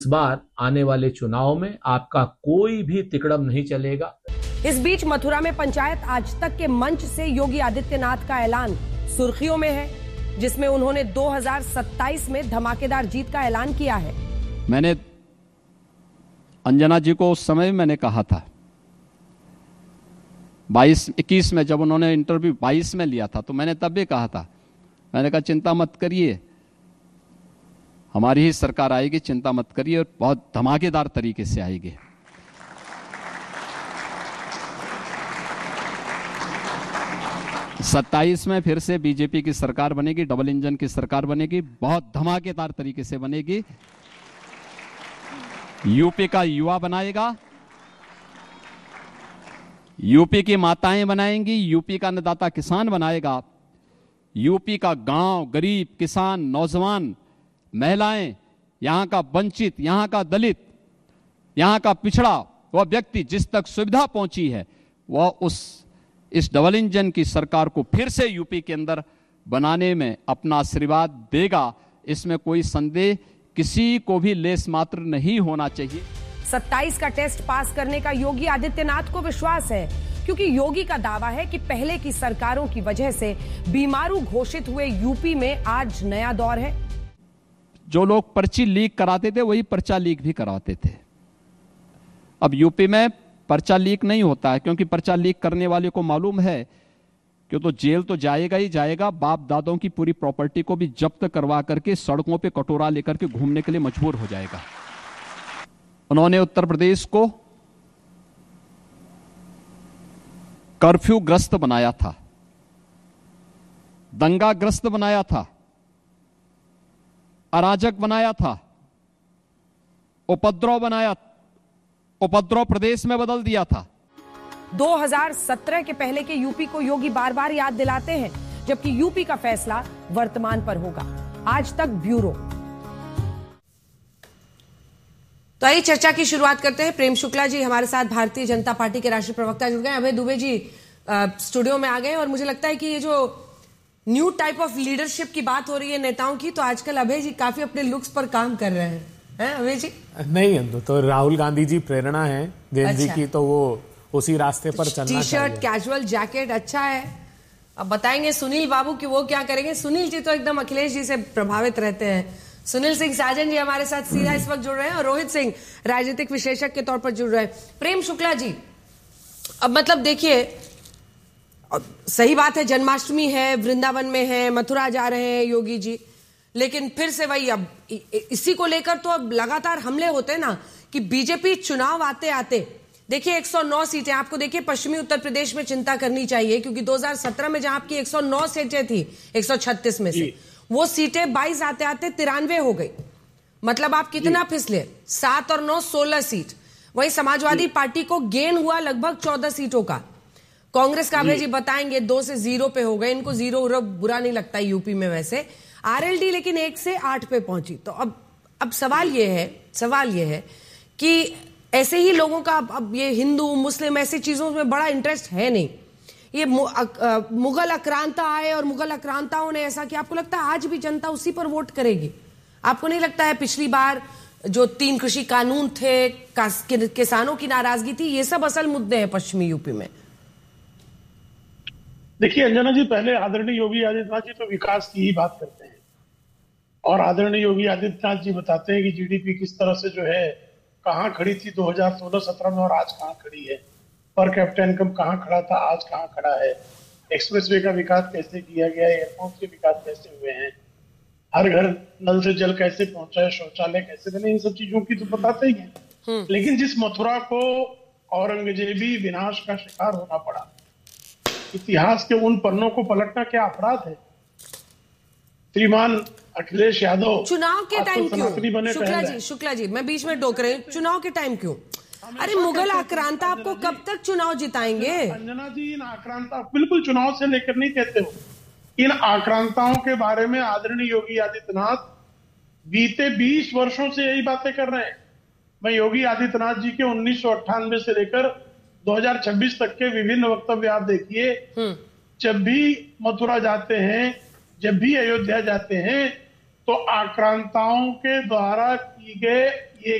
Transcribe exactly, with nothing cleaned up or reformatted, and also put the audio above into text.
इस बार आने वाले चुनाव में आपका कोई भी तिकड़म नहीं चलेगा। इस बीच मथुरा में पंचायत आज तक के मंच से योगी आदित्यनाथ का ऐलान सुर्खियों में है, जिसमें उन्होंने दो हज़ार सत्ताईस में धमाकेदार जीत का ऐलान किया है। मैंने अंजना जी को उस समय मैंने कहा था, बाईस इक्कीस में जब उन्होंने इंटरव्यू बाईस में लिया था, तो मैंने तब भी कहा था, मैंने कहा चिंता मत करिए, हमारी ही सरकार आएगी, चिंता मत करिए, और बहुत धमाकेदार तरीके से आएगी। सत्ताईस में फिर से बीजेपी की सरकार बनेगी, डबल इंजन की सरकार बनेगी, बहुत धमाकेदार तरीके से बनेगी। यूपी का युवा बनाएगा, यूपी की माताएं बनाएंगी, यूपी का अन्नदाता किसान बनाएगा, यूपी का गांव, गरीब, किसान, नौजवान, महिलाएं, यहां का वंचित, यहां का दलित, यहां का पिछड़ा वह व्यक्ति जिस तक सुविधा पहुंची है, वह उस इस डबल इंजन की सरकार को फिर से यूपी के अंदर बनाने में अपना आशीर्वाद देगा। इसमें कोई संदेह किसी को भी लेस मात्र नहीं होना चाहिए। सत्ताईस का टेस्ट पास करने का योगी आदित्यनाथ को विश्वास है, क्योंकि योगी का दावा है कि पहले की सरकारों की वजह से बीमारू घोषित हुए यूपी में आज नया दौर है। जो लोग पर्ची लीक कराते थे वही पर्चा लीक भी कराते थे। अब यूपी में पर्चा लीक नहीं होता है, क्योंकि पर्चा लीक करने वाले को मालूम है कि तो जेल तो जाएगा ही जाएगा, बाप दादों की पूरी प्रॉपर्टी को भी जब्त करवा करके सड़कों पे कटोरा लेकर के घूमने के लिए मजबूर हो जाएगा। उन्होंने उत्तर प्रदेश को कर्फ्यू ग्रस्त बनाया था, दंगा ग्रस्त बनाया था, अराजक बनाया था, उपद्रव बनाया, उपद्रव प्रदेश में बदल दिया था। दो हज़ार सत्रह के पहले के यूपी को योगी बार बार याद दिलाते हैं, जबकि यूपी का फैसला वर्तमान पर होगा। आज तक ब्यूरो। तो आइए चर्चा की शुरुआत करते हैं। प्रेम शुक्ला जी हमारे साथ भारतीय जनता पार्टी के राष्ट्रीय प्रवक्ता जुड़ गए। अभय दुबे जी आ, स्टूडियो में आ गए, और मुझे लगता है कि ये जो न्यू टाइप ऑफ लीडरशिप की बात हो रही है नेताओं की, तो आजकल अभय जी काफी अपने लुक्स पर काम कर रहे हैं, हैं अभय जी? नहीं अंदु, तो राहुल गांधी जी प्रेरणा है जेन जी की, तो वो उसी रास्ते पर चलना चाहिए। टी शर्ट, कैजुअल जैकेट अच्छा है। अब बताएंगे सुनील बाबू कि वो क्या करेंगे। सुनील जी तो एकदम अखिलेश जी से प्रभावित रहते हैं। सुनील सिंह साजन जी हमारे साथ सीधा इस वक्त जुड़ रहे हैं, और रोहित सिंह राजनीतिक विशेषज्ञ के तौर पर जुड़ रहे हैं। प्रेम शुक्ला जी, अब मतलब देखिए, सही बात है, जन्माष्टमी है, वृंदावन में है, मथुरा जा रहे हैं योगी जी, लेकिन फिर से वही, अब इसी को लेकर तो अब लगातार हमले होते हैं ना कि बीजेपी चुनाव आते आते, देखिए एक सौ नौ सीटें, आपको देखिए पश्चिमी उत्तर प्रदेश में चिंता करनी चाहिए, क्योंकि दो हज़ार सत्रह में जहां आपकी एक सौ नौ सीटें थी एक सौ छत्तीस में से, वो सीटें बाईस आते आते तिरानवे हो गई। मतलब आप कितना फिसले, सात और नौ सोलह सीट। वहीं समाजवादी पार्टी को गेन हुआ लगभग चौदह सीटों का। कांग्रेस का अभय जी बताएंगे दो से जीरो पे हो गए, इनको जीरो बुरा नहीं लगता यूपी में वैसे। आरएलडी लेकिन एक से आठ पे पहुंची। तो अब अब सवाल ये है सवाल ये है कि ऐसे ही लोगों का अब ये हिंदू मुस्लिम ऐसी चीजों में बड़ा इंटरेस्ट है नहीं। ये मुगल आक्रांता आए और मुगल आक्रांताओं ने ऐसा किया, आपको लगता है आज भी जनता उसी पर वोट करेगी? आपको नहीं लगता है पिछली बार जो तीन कृषि कानून थे, किसानों की नाराजगी थी, ये सब असल मुद्दे हैं पश्चिमी यूपी में? देखिए अंजना जी, पहले आदरणीय योगी आदित्यनाथ जी तो विकास की ही बात करते हैं, और आदरणीय योगी आदित्यनाथ जी बताते हैं कि जीडीपी किस तरह से जो है कहां खड़ी थी दो हज़ार सोलह सत्रह में और आज कहां खड़ी है, पर कैपिटा इनकम कहां खड़ा था आज कहां खड़ा है, एक्सप्रेसवे का विकास कैसे किया गया है, एयरपोर्ट के विकास कैसे हुए हैं, हर घर नल से जल कैसे पहुंचा है, शौचालय कैसे बने, इन सब चीजों की तो बताते ही है। लेकिन जिस मथुरा को औरंगजेबी विनाश का शिकार होना पड़ा, इतिहास के उन पन्नों को पलटना क्या अपराध है? श्रीमान अखिलेश यादव चुनाव के टाइम क्यों? शुक्ला जी शुक्ला जी मैं बीच में टोक रही हूँ, चुनाव के टाइम क्यों? अरे मुगल आक्रांता आपको कब तक चुनाव जिताएंगे? अंजना जी, इन आक्रांता बिल्कुल चुनाव से लेकर नहीं कहते हो, इन आक्रांताओं के बारे में आदरणीय योगी आदित्यनाथ बीते बीस वर्षों से यही बातें कर रहे हैं। मैं योगी आदित्यनाथ जी के उन्नीस सौ अट्ठानवे से लेकर दो हज़ार छब्बीस तक के विभिन्न वक्तव्य आप देखिए, जब भी मथुरा जाते हैं, जब भी अयोध्या जाते हैं, तो आक्रांताओं के द्वारा की गए